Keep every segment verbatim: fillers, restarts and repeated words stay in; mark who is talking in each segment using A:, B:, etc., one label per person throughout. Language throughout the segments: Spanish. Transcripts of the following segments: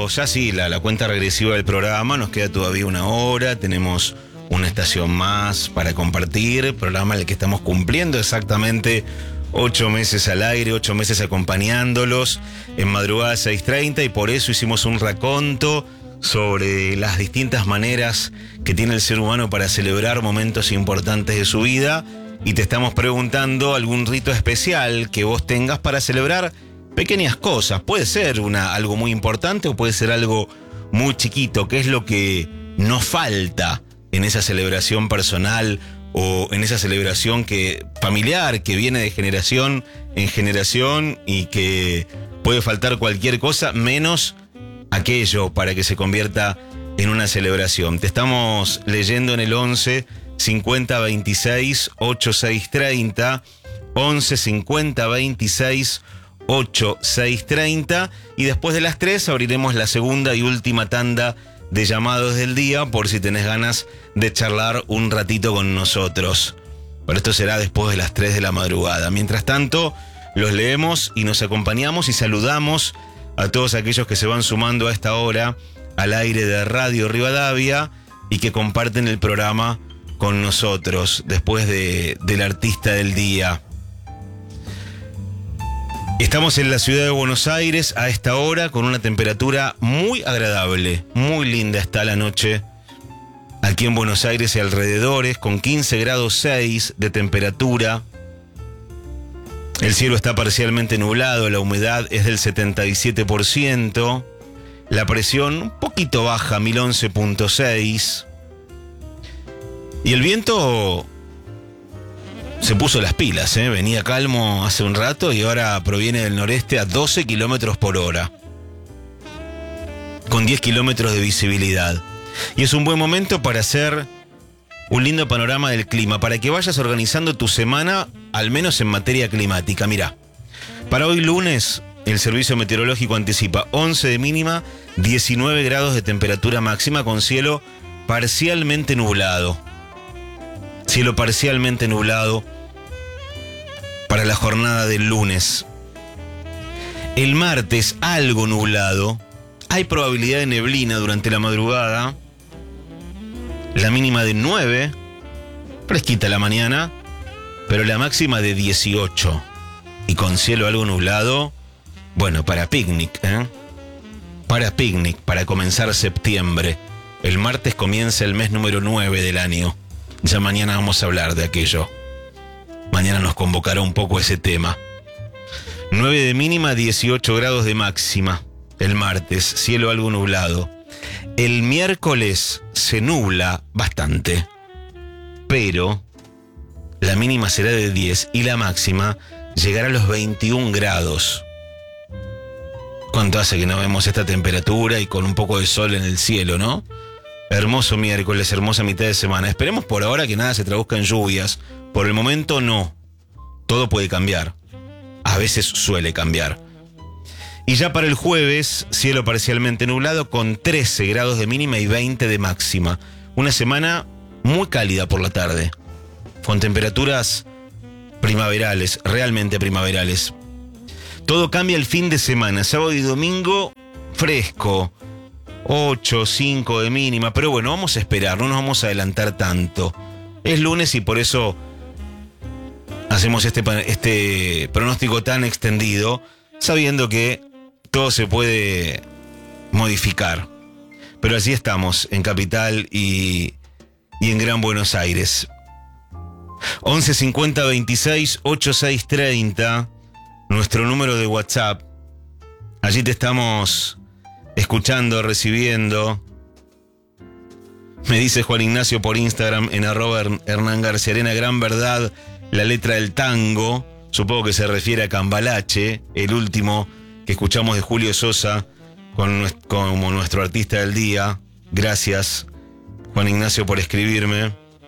A: empezando ya sí la, la cuenta regresiva del programa. Nos queda todavía una hora, tenemos una estación más para compartir, programa en el que estamos cumpliendo exactamente ocho meses al aire, ocho meses acompañándolos en madrugada seis treinta, y por eso hicimos un raconto sobre las distintas maneras que tiene el ser humano para celebrar momentos importantes de su vida, y te estamos preguntando algún rito especial que vos tengas para celebrar pequeñas cosas. Puede ser una, algo muy importante o puede ser algo muy chiquito. ¿Qué es lo que nos falta en esa celebración personal o en esa celebración que, familiar, que viene de generación en generación y que puede faltar cualquier cosa menos aquello para que se convierta en una celebración? Te estamos leyendo en el once cincuenta veintiséis ochenta y seis treinta, once cincuenta veintiséis ochenta y seis treinta, y después de las tres abriremos la segunda y última tanda de llamados del día por si tenés ganas de charlar un ratito con nosotros. Pero esto será después de las tres de la madrugada. Mientras tanto, los leemos y nos acompañamos y saludamos a todos aquellos que se van sumando a esta hora al aire de Radio Rivadavia y que comparten el programa con nosotros después de, del artista del día. Estamos en la ciudad de Buenos Aires a esta hora con una temperatura muy agradable, muy linda está la noche aquí en Buenos Aires y alrededores, con quince grados seis de temperatura. El cielo está parcialmente nublado, la humedad es del setenta y siete por ciento, la presión un poquito baja, mil once punto seis, y el viento se puso las pilas, ¿eh? Venía calmo hace un rato y ahora proviene del noreste a doce kilómetros por hora, con diez kilómetros de visibilidad. Y es un buen momento para hacer un lindo panorama del clima, para que vayas organizando tu semana, al menos en materia climática. Mirá, para hoy lunes, el Servicio Meteorológico anticipa once de mínima, diecinueve grados de temperatura máxima, con cielo parcialmente nublado. Cielo parcialmente nublado para la jornada del lunes. El martes, algo nublado. Hay probabilidad de neblina durante la madrugada. La mínima de nueve. Fresquita la mañana. Pero la máxima de dieciocho. Y con cielo algo nublado. Bueno, para picnic, ¿eh? Para picnic, para comenzar septiembre. El martes comienza el mes número nueve del año. Ya mañana vamos a hablar de aquello. Mañana nos convocará un poco ese tema. nueve de mínima, dieciocho grados de máxima. El martes, cielo algo nublado. El miércoles se nubla bastante, pero la mínima será de diez y la máxima llegará a los veintiún grados. ¿Cuánto hace que no vemos esta temperatura y con un poco de sol en el cielo, no? Hermoso miércoles, hermosa mitad de semana. Esperemos por ahora que nada se traduzca en lluvias. Por el momento no. Todo puede cambiar. A veces suele cambiar. Y ya para el jueves, cielo parcialmente nublado con trece grados de mínima y veinte de máxima. Una semana muy cálida por la tarde, con temperaturas primaverales, realmente primaverales. Todo cambia el fin de semana. Sábado y domingo, fresco. ocho, cinco de mínima, pero bueno, vamos a esperar, no nos vamos a adelantar tanto. Es lunes y por eso hacemos este, este pronóstico tan extendido, sabiendo que todo se puede modificar. Pero así estamos, en Capital y, y en Gran Buenos Aires. once cincuenta veintiséis ochenta y seis treinta, nuestro número de WhatsApp. Allí te estamos escuchando, recibiendo. Me dice Juan Ignacio por Instagram en arroba Hernán García Arena, gran verdad, la letra del tango. Supongo que se refiere a Cambalache, el último que escuchamos de Julio Sosa con, como nuestro artista del día. Gracias, Juan Ignacio, por escribirme.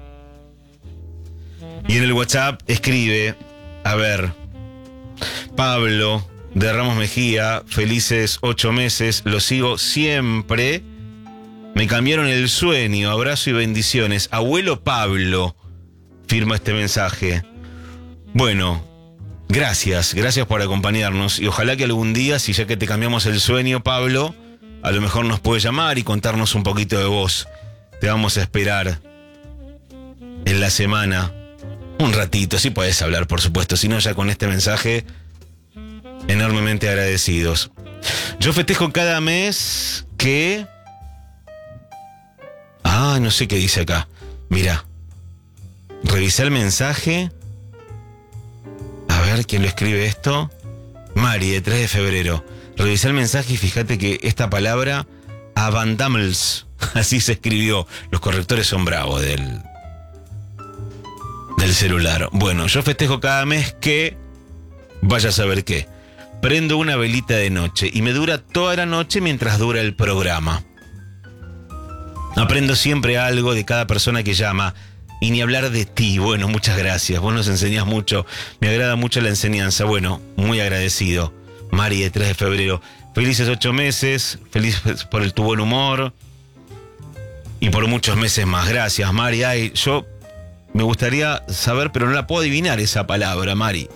A: Y en el WhatsApp escribe, a ver, Pablo de Ramos Mejía, felices ocho meses, lo sigo siempre. Me cambiaron el sueño, abrazo y bendiciones. Abuelo Pablo firma este mensaje. Bueno, gracias, gracias por acompañarnos. Y ojalá que algún día, si ya que te cambiamos el sueño, Pablo, a lo mejor nos puede llamar y contarnos un poquito de vos. Te vamos a esperar en la semana un ratito, si podés hablar, por supuesto, si no, ya con este mensaje, enormemente agradecidos. Yo festejo cada mes que... Ah, no sé qué dice acá. Mira, revisé el mensaje. A ver, ¿quién lo escribe esto? Mari, de tres de febrero. Revisé el mensaje y fíjate que esta palabra, abandamels, así se escribió. Los correctores son bravos del, del celular. Bueno, yo festejo cada mes que, vaya a saber qué, prendo una velita de noche y me dura toda la noche mientras dura el programa. Aprendo siempre algo de cada persona que llama. Y ni hablar de ti. Bueno, muchas gracias. Vos nos enseñás mucho. Me agrada mucho la enseñanza. Bueno, muy agradecido. Mari, de tres de febrero. Felices ocho meses. Felices por el, tu buen humor. Y por muchos meses más. Gracias, Mari. Ay, yo me gustaría saber, pero no la puedo adivinar esa palabra, Mari.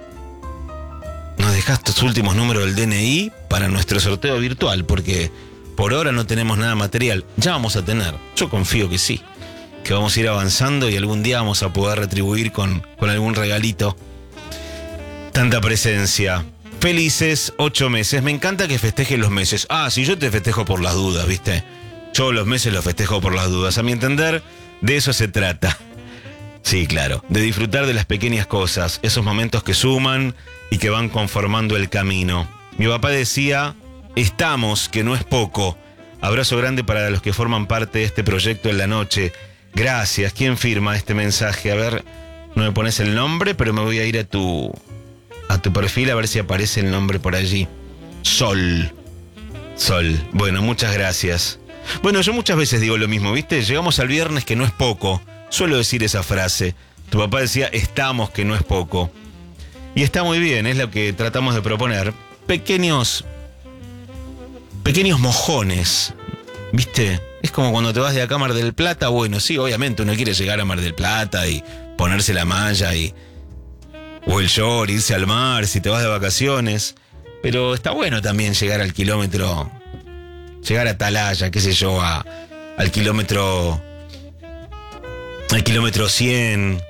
A: Nos dejaste tus últimos números del D N I para nuestro sorteo virtual, porque por ahora no tenemos nada material. Ya vamos a tener. Yo confío que sí. Que vamos a ir avanzando y algún día vamos a poder retribuir con, con algún regalito tanta presencia. Felices ocho meses. Me encanta que festejen los meses. Ah, si yo te festejo por las dudas, ¿viste? Yo los meses los festejo por las dudas. A mi entender, de eso se trata. Sí, claro. De disfrutar de las pequeñas cosas. Esos momentos que suman y que van conformando el camino. Mi papá decía, estamos, que no es poco. Abrazo grande para los que forman parte de este proyecto en la noche. Gracias. ¿Quién firma este mensaje? A ver, no me pones el nombre, pero me voy a ir a tu a tu perfil a ver si aparece el nombre por allí. Sol. Sol. Bueno, muchas gracias. Bueno, yo muchas veces digo lo mismo, ¿viste? Llegamos al viernes, que no es poco. Suelo decir esa frase. Tu papá decía, estamos, que no es poco. Y está muy bien, es lo que tratamos de proponer. Pequeños... Pequeños mojones, ¿viste? Es como cuando te vas de acá a Mar del Plata. Bueno, sí, obviamente uno quiere llegar a Mar del Plata y ponerse la malla y o el short, irse al mar si te vas de vacaciones. Pero está bueno también llegar al kilómetro, llegar a Atalaya, qué sé yo, a, al kilómetro, al kilómetro cien,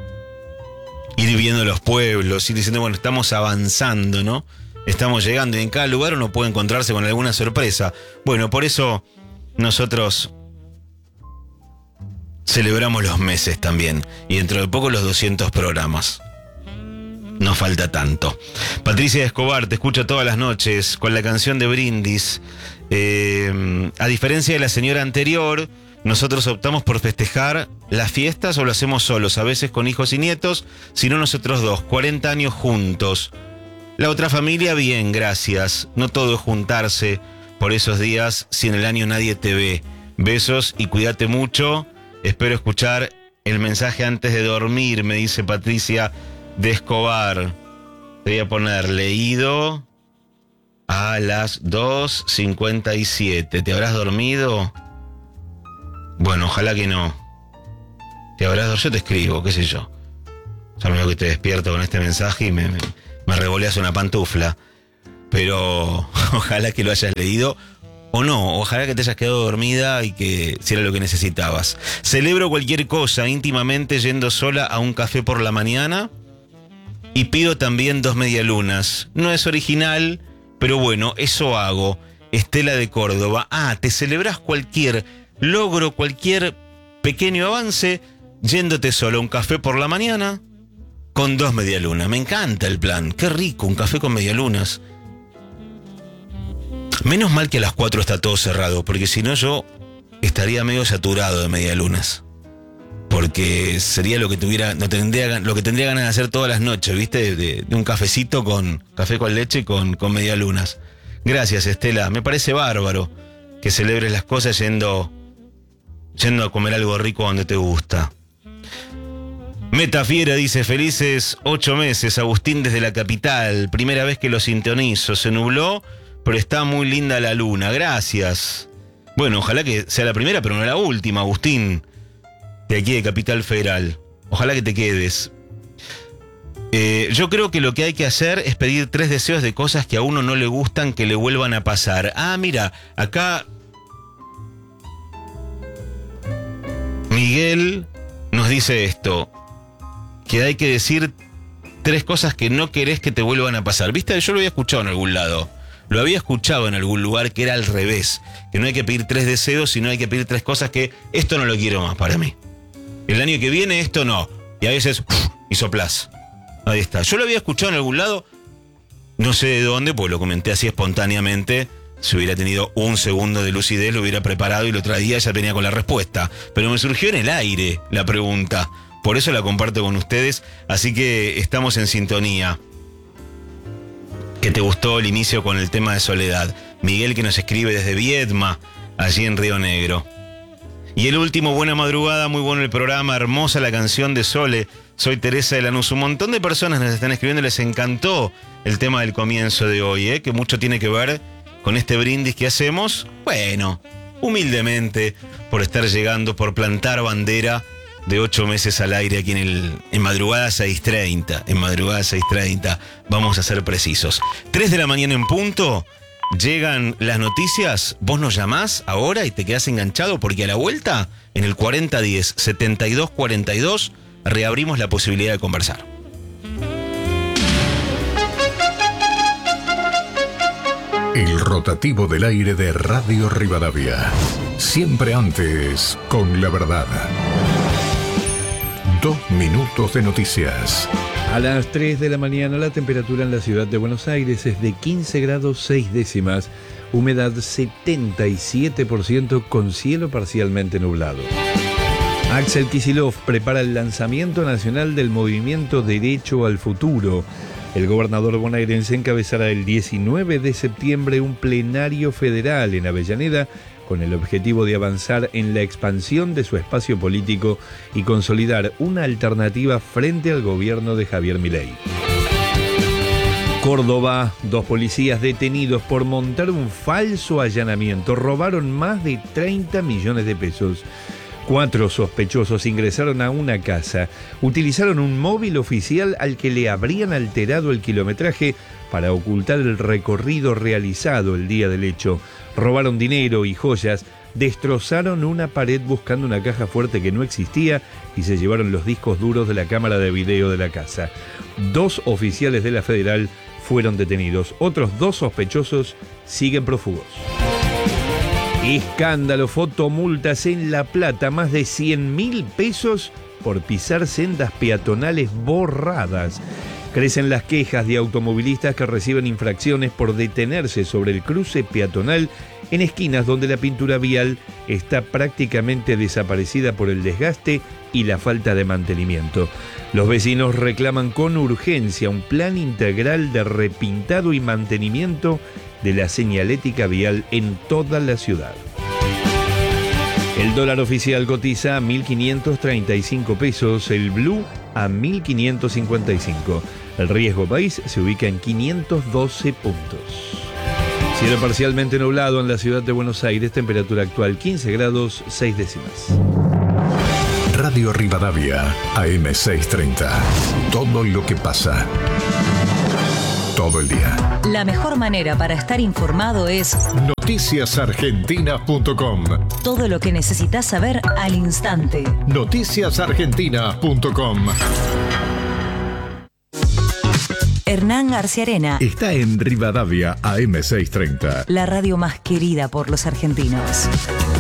A: ir viendo los pueblos, ir diciendo, bueno, estamos avanzando, ¿no? Estamos llegando y en cada lugar uno puede encontrarse con alguna sorpresa. Bueno, por eso nosotros celebramos los meses también. Y dentro de poco los doscientos programas. No falta tanto. Patricia Escobar, te escucho todas las noches con la canción de Brindis. Eh, a diferencia de la señora anterior, nosotros optamos por festejar las fiestas o lo hacemos solos, a veces con hijos y nietos, sino nosotros dos, cuarenta años juntos. La otra familia, bien, gracias. No todo es juntarse por esos días si en el año nadie te ve. Besos y cuídate mucho. Espero escuchar el mensaje antes de dormir, me dice Patricia de Escobar. Te voy a poner leído a las dos cincuenta y siete. ¿Te habrás dormido? Bueno, ojalá que no. ¿Te habrás dormido? Yo te escribo, qué sé yo. Ya me veo que te despierto con este mensaje y me... me Me revoleas una pantufla, pero ojalá que lo hayas leído o no, ojalá que te hayas quedado dormida y que si era lo que necesitabas. Celebro cualquier cosa íntimamente yendo sola a un café por la mañana y pido también dos medialunas. No es original, pero bueno, eso hago. Estela de Córdoba. Ah, te celebras cualquier logro, cualquier pequeño avance yéndote solo a un café por la mañana con dos medialunas. Me encanta el plan. Qué rico, un café con medialunas. Menos mal que a las cuatro está todo cerrado, porque si no yo estaría medio saturado de medialunas. Porque sería lo que tuviera, no tendría, lo que tendría ganas de hacer todas las noches, ¿viste? De, de, de un cafecito con café con leche con, con medialunas. Gracias, Estela. Me parece bárbaro que celebres las cosas yendo, yendo a comer algo rico donde te gusta. Metafiera dice, felices ocho meses, Agustín desde la capital, primera vez que lo sintonizo, se nubló, pero está muy linda la luna, gracias. Bueno, ojalá que sea la primera, pero no la última, Agustín, de aquí de Capital Federal, ojalá que te quedes. Eh, yo creo que lo que hay que hacer es pedir tres deseos de cosas que a uno no le gustan que le vuelvan a pasar. Ah, mira, acá Miguel nos dice esto, que hay que decir tres cosas que no querés que te vuelvan a pasar. ¿Viste? Yo lo había escuchado en algún lado. Lo había escuchado en algún lugar que era al revés. Que no hay que pedir tres deseos, sino hay que pedir tres cosas que esto no lo quiero más para mí. El año que viene esto no. Y a veces uf, y soplás. Ahí está. Yo lo había escuchado en algún lado. No sé de dónde, pues lo comenté así espontáneamente. Si hubiera tenido un segundo de lucidez, lo hubiera preparado y lo traía, ya venía con la respuesta. Pero me surgió en el aire la pregunta. Por eso la comparto con ustedes. Así que estamos en sintonía. Que te gustó el inicio con el tema de Soledad. Miguel, que nos escribe desde Viedma, allí en Río Negro. Y el último, buena madrugada, muy bueno el programa, hermosa la canción de Sole. Soy Teresa de Lanús. Un montón de personas nos están escribiendo, les encantó el tema del comienzo de hoy, ¿eh? Que mucho tiene que ver con este brindis que hacemos. Bueno, humildemente, por estar llegando, por plantar bandera de ocho meses al aire aquí en el en madrugada seis treinta. En madrugada seis treinta, vamos a ser precisos. tres de la mañana en punto. Llegan las noticias, vos nos llamás ahora y te quedás enganchado porque a la vuelta, en el cuarenta diez setenta y dos cuarenta y dos, reabrimos la posibilidad de conversar.
B: El rotativo del aire de Radio Rivadavia. Siempre antes, con la verdad. Dos minutos de noticias.
C: A las tres de la mañana la temperatura en la ciudad de Buenos Aires es de quince grados seis décimas, humedad setenta y siete por ciento con cielo parcialmente nublado. Axel Kicillof prepara el lanzamiento nacional del movimiento Derecho al Futuro. El gobernador bonaerense encabezará el diecinueve de septiembre un plenario federal en Avellaneda con el objetivo de avanzar en la expansión de su espacio político y consolidar una alternativa frente al gobierno de Javier Milei. Córdoba, dos policías detenidos por montar un falso allanamiento robaron más de treinta millones de pesos. Cuatro sospechosos ingresaron a una casa, utilizaron un móvil oficial al que le habrían alterado el kilometraje para ocultar el recorrido realizado el día del hecho. Robaron dinero y joyas, destrozaron una pared buscando una caja fuerte que no existía y se llevaron los discos duros de la cámara de video de la casa. Dos oficiales de la Federal fueron detenidos. Otros dos sospechosos siguen prófugos. Escándalo, fotomultas en La Plata, más de cien mil pesos por pisar sendas peatonales borradas. Crecen las quejas de automovilistas que reciben infracciones por detenerse sobre el cruce peatonal en esquinas donde la pintura vial está prácticamente desaparecida por el desgaste y la falta de mantenimiento. Los vecinos reclaman con urgencia un plan integral de repintado y mantenimiento de la señalética vial en toda la ciudad. El dólar oficial cotiza a mil quinientos treinta y cinco pesos, el blue a mil quinientos cincuenta y cinco. El riesgo país se ubica en quinientos doce puntos. Cielo parcialmente nublado en la ciudad de Buenos Aires, temperatura actual quince grados seis décimas.
B: Radio Rivadavia, A M seiscientos treinta. Todo lo que pasa. Todo el día.
D: La mejor manera para estar informado es
B: noticias argentinas punto com.
D: Todo lo que necesitas saber al instante.
B: noticias argentinas punto com.
D: Hernán García Arena
B: está en Rivadavia A M seiscientos treinta.
D: La radio más querida por los argentinos.